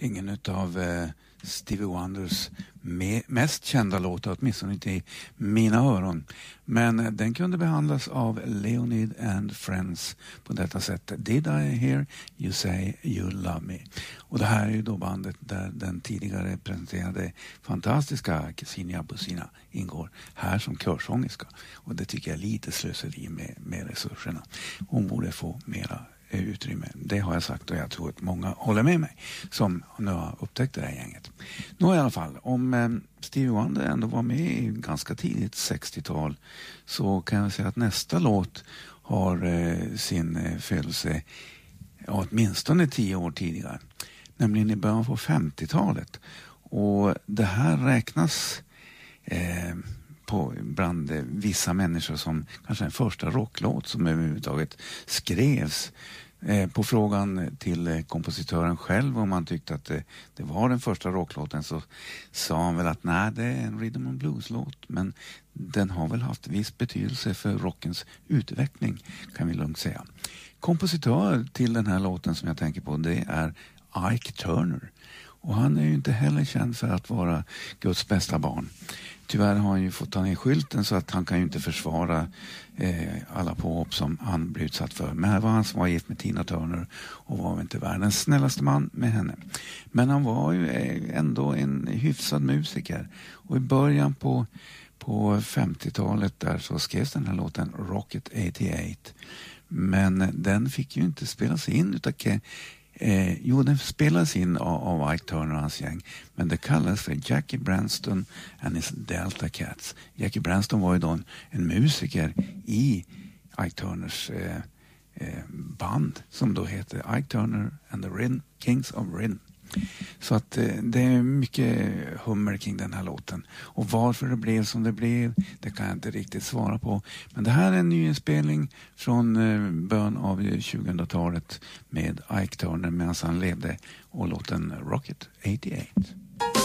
ingen av Stevie Wonders mest kända låtar, åtminstone inte i mina öron. Men den kunde behandlas av Leonid and Friends på detta sätt. Did I hear you say you love me? Och det här är ju då bandet där den tidigare presenterade fantastiska Ksenia Busina ingår här som körsångerska. Och det tycker jag är lite slöseri med resurserna. Hon borde få mera utrymme. Det har jag sagt och jag tror att många håller med mig som nu har upptäckt det här gänget. Nå i alla fall, om Stevie Wonder ändå var med i ganska tidigt 60-tal så kan jag säga att nästa låt har sin födelse åtminstone 10 år tidigare. Nämligen i början på 50-talet. Och det här räknas bland vissa människor som kanske en första rocklåt som överhuvudtaget skrevs. På frågan till kompositören själv om han tyckte att det var den första rocklåten så sa han väl att nej, det är en rhythm and blues-låt, men den har väl haft viss betydelse för rockens utveckling, kan vi lugnt säga. Kompositör till den här låten som jag tänker på, det är Ike Turner. Och han är ju inte heller känd för att vara Guds bästa barn. Tyvärr har han ju fått ta ner skylten så att han kan ju inte försvara alla påhopp som han blev utsatt för. Men här var han som var gift med Tina Turner och var inte världens snällaste man med henne. Men han var ju ändå en hyfsad musiker. Och i början på 50-talet där så skrevs den här låten Rocket 88. Men den fick ju inte spelas in utan den spelades in av Ike Turner och hans gäng, men det kallas för Jackie Branston and his Delta Cats. Jackie Branston var ju då en musiker i Ike Turners band som då heter Ike Turner and the Kings of Rhythm. Så att det är mycket hummer kring den här låten. Och varför det blev som det blev, det kan jag inte riktigt svara på. Men det här är en ny inspelning från början av 2000-talet med Ike Turner medan han levde och låten Rocket 88.